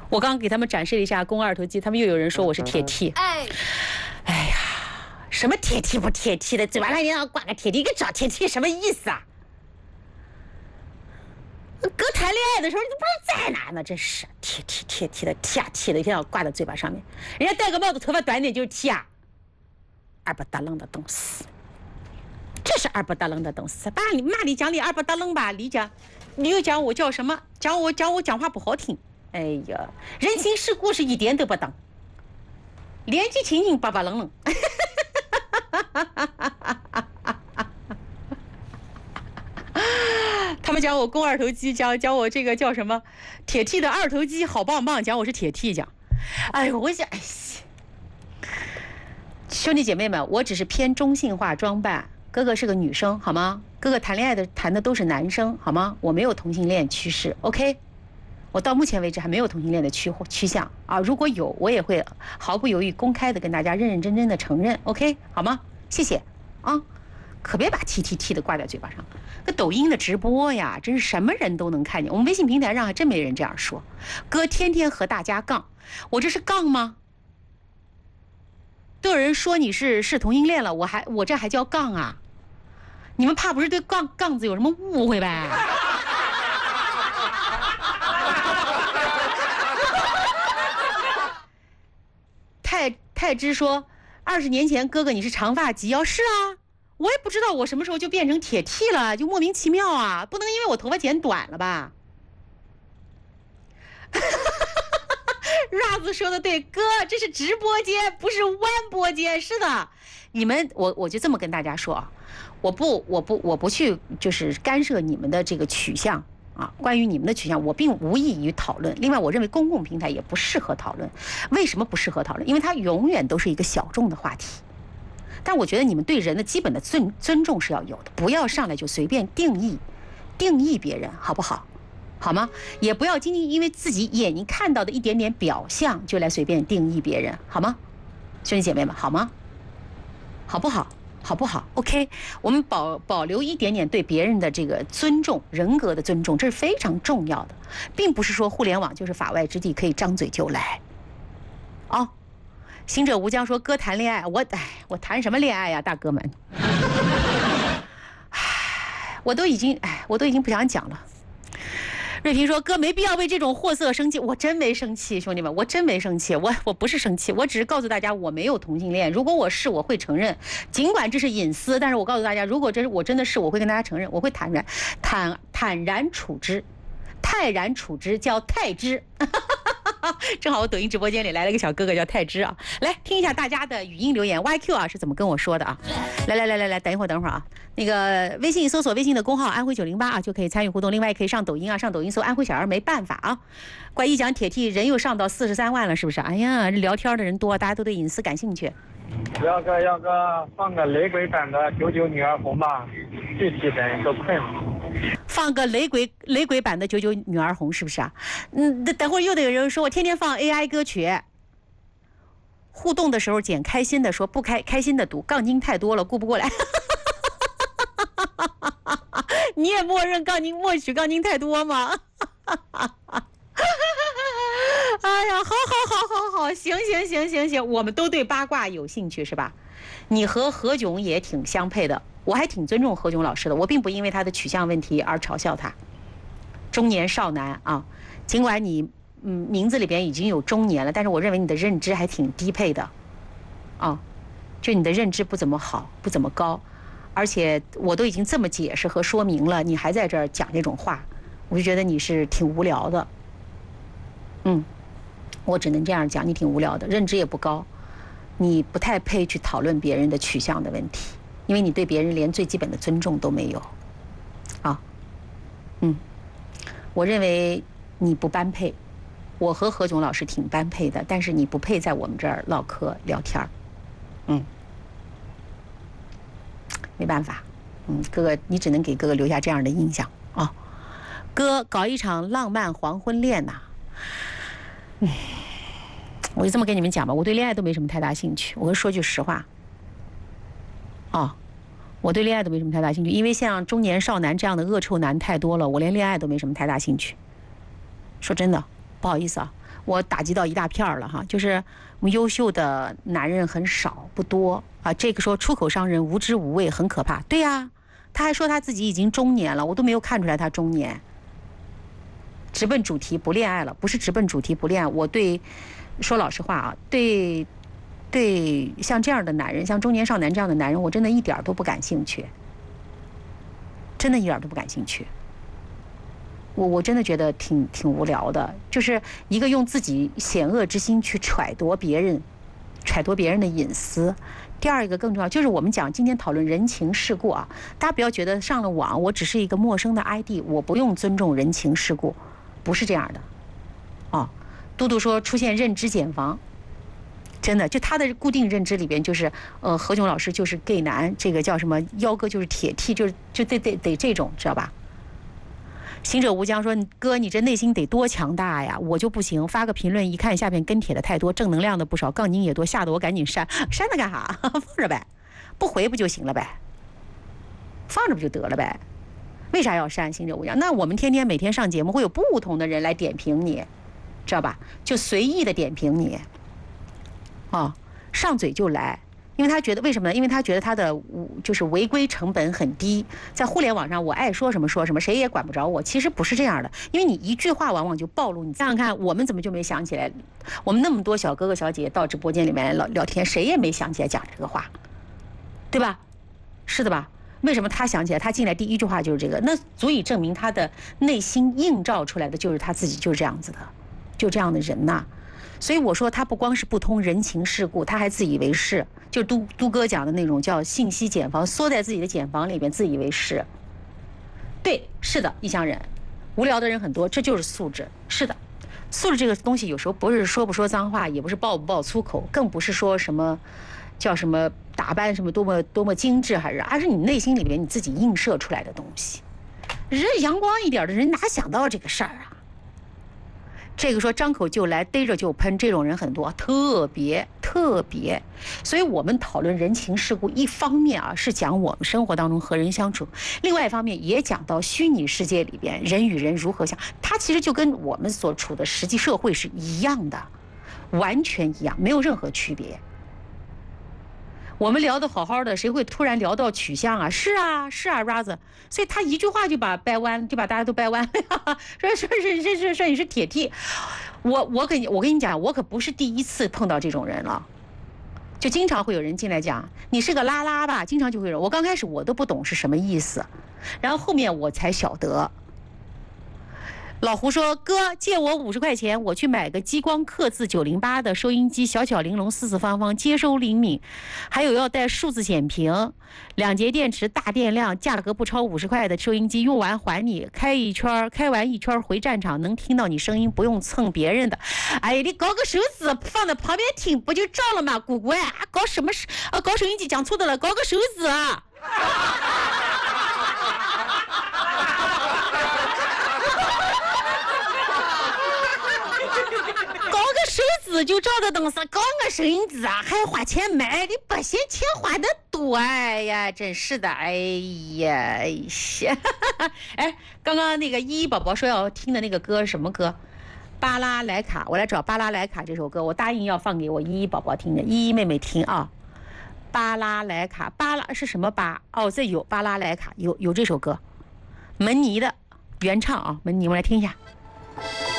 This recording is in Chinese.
我刚刚给他们展示了一下肱二头肌，他们又有人说我是铁 T。哎呀，什么铁 T 不铁 T 的，嘴巴上一定要挂个铁 T， 跟找铁 T 什么意思啊？哥谈恋爱的时候你都不知道在哪呢，真是铁 T 的 T 啊 T 的，一定要挂在嘴巴上面。人家戴个帽子，头发短点就是 T 啊，二不搭楞的东西。这是二不搭楞的东西，爸，你骂你讲你二不搭楞吧，你讲，你又讲我叫什么？讲我讲话不好听。哎呀，人情世故是一点都不懂，年纪轻轻巴巴愣愣。他们讲我肱二头肌，讲我这个叫什么铁 T 的二头肌好棒棒，讲我是铁 T 讲。哎呦，我想，哎呀，兄弟姐妹们，我只是偏中性化装扮。哥哥是个女生，好吗？哥哥谈恋爱的谈的都是男生，好吗？我没有同性恋趋势 ，OK？ 我到目前为止还没有同性恋的趋向啊，如果有，我也会毫不犹豫、公开的跟大家认认真真的承认 ，OK？ 好吗？谢谢啊，可别把 T 的挂在嘴巴上。那抖音的直播呀，真是什么人都能看见。我们微信平台上还真没人这样说，哥天天和大家杠，我这是杠吗？都有人说你是同性恋了，我这还叫杠啊？你们怕不是对杠子有什么误会呗？太之说，20年前哥哥你是长发及腰，是啊，我也不知道我什么时候就变成铁 T 了，就莫名其妙啊，不能因为我头发剪短了吧？Raz 说的对，哥，这是直播间，不是弯播间。是的，你们，我就这么跟大家说啊，我不去就是干涉你们的这个取向啊。关于你们的取向，我并无意于讨论。另外，我认为公共平台也不适合讨论。为什么不适合讨论？因为它永远都是一个小众的话题。但我觉得你们对人的基本的尊重是要有的，不要上来就随便定义别人，好不好？好吗？也不要仅仅因为自己眼睛看到的一点点表象就来随便定义别人，好吗？兄弟姐妹们，好吗？好不好？好不好 ？OK， 我们保留一点点对别人的这个尊重，人格的尊重，这是非常重要的，并不是说互联网就是法外之地，可以张嘴就来。哦，行者无疆说哥谈恋爱，我谈什么恋爱呀，大哥们？我都已经不想讲了。瑞平说：“哥没必要为这种货色生气，我真没生气，兄弟们，我真没生气，我不是生气，我只是告诉大家我没有同性恋。如果我是，我会承认，尽管这是隐私，但是我告诉大家，如果我真的是，我会跟大家承认，我会坦然处之，泰然处之叫泰之。”正好我抖音直播间里来了一个小哥哥叫泰之啊，来听一下大家的语音留言 YQ 啊是怎么跟我说的啊？来，等一会儿啊，那个微信搜索微信的公号安徽908啊就可以参与互动，另外也可以上抖音啊，上抖音搜安徽小儿没办法啊。怪一讲铁 T 人又上到43万了，是不是？哎呀，聊天的人多，大家都对隐私感兴趣。 要个放个雷鬼版的99女儿红吧，具体的都困了。 放个雷鬼版的99女儿红是不是啊？等会儿又得有人说我天天放 AI 歌曲，互动的时候捡开心的说不开心的读，杠精太多了顾不过来。你也默许杠精太多吗？哎呀，好，行，我们都对八卦有兴趣是吧？你和何炅也挺相配的，我还挺尊重何炅老师的，我并不因为他的取向问题而嘲笑他。中年少男啊，尽管你名字里边已经有中年了，但是我认为你的认知还挺低配的，啊，就你的认知不怎么好，不怎么高，而且我都已经这么解释和说明了，你还在这儿讲这种话，我就觉得你是挺无聊的。我只能这样讲，你挺无聊的，认知也不高，你不太配去讨论别人的取向的问题，因为你对别人连最基本的尊重都没有。啊，我认为你不般配，我和何炅老师挺般配的，但是你不配在我们这儿唠嗑聊天没办法，哥哥，你只能给哥哥留下这样的印象啊。哥搞一场浪漫黄昏恋呐，我就这么跟你们讲吧，我对恋爱都没什么太大兴趣。我说句实话，我对恋爱都没什么太大兴趣，因为像中年少男这样的恶臭男太多了，我连恋爱都没什么太大兴趣。说真的，不好意思啊， 我打击到一大片了哈，就是我们优秀的男人很少不多啊。这个说出口伤人无知无畏很可怕，对呀，他还说他自己已经中年了，我都没有看出来他中年。直奔主题不恋爱了，不是直奔主题不恋爱，我对说老实话啊，对像这样的男人，像中年少男这样的男人，我真的一点都不感兴趣，真的一点都不感兴趣。我真的觉得挺无聊的，就是一个用自己险恶之心去揣度别人的隐私。第二一个更重要，就是我们讲今天讨论人情世故啊，大家不要觉得上了网我只是一个陌生的 ID， 我不用尊重人情世故，不是这样的。哦，嘟嘟说出现认知茧房，真的就他的固定认知里边就是何炅老师就是 gay 男，这个叫什么幺哥就是铁 T， 就得这种，知道吧？行者无疆说：“哥，你这内心得多强大呀！我就不行，发个评论一看，下边跟帖的太多，正能量的不少，杠精也多，吓得我赶紧删它干啥？放着呗，不回不就行了呗？放着不就得了呗？为啥要删？行者无疆，那我们每天上节目，会有不同的人来点评你，知道吧？就随意的点评你，哦，上嘴就来。”因为他觉得为什么呢？因为他觉得他的就是违规成本很低，在互联网上我爱说什么说什么，谁也管不着我。其实不是这样的，因为你一句话往往就暴露。你想想看，我们怎么就没想起来？我们那么多小哥哥小姐姐到直播间里面聊天，谁也没想起来讲这个话，对吧？是的吧？为什么他想起来？他进来第一句话就是这个，那足以证明他的内心映照出来的就是他自己就是这样子的，就这样的人呐。所以我说他不光是不通人情世故，他还自以为是，就都哥讲的那种叫信息茧房，缩在自己的茧房里面自以为是。对，是的，异乡人，无聊的人很多，这就是素质。是的，素质这个东西有时候不是说不说脏话，也不是爆不爆粗口，更不是说什么叫什么打扮什么多么精致，而是你内心里面你自己映射出来的东西。人阳光一点的人哪想到这个事儿啊？这个说张口就来，逮着就喷，这种人很多，特别。所以我们讨论人情世故，一方面啊是讲我们生活当中和人相处，另外一方面也讲到虚拟世界里边人与人如何相，它其实就跟我们所处的实际社会是一样的，完全一样，没有任何区别。我们聊得好好的，谁会突然聊到取向啊？是啊 ，Raz， 所以他一句话就把大家都掰弯了，说你是铁 T， 我跟你讲，我可不是第一次碰到这种人了，就经常会有人进来讲你是个拉拉吧，经常就会有人，我刚开始我都不懂是什么意思，然后后面我才晓得。老胡说：“哥，借我50块钱，我去买个激光刻字908的收音机，小巧玲珑，四四方方，接收灵敏，还有要带数字显屏，2节电池，大电量，价格不超50块的收音机，用完还你，开完一圈回战场，能听到你声音，不用蹭别人的。哎呀，你搞个手指放在旁边听，不就照了吗？姑姑呀，搞什么搞收音机讲错的了，搞个手指啊！”手指就照着东西，搞个收音机啊，还花钱买，你不嫌钱花的多？哎呀，真是的，哎呀，哎，刚刚那个依依宝宝说要听的那个歌什么歌？巴拉莱卡，我来找巴拉莱卡这首歌，我答应要放给我依依宝宝听的，依依妹妹听啊。巴拉莱卡，巴拉是什么巴？哦，这有巴拉莱卡，有这首歌，门尼的原唱啊，门尼，我来听一下。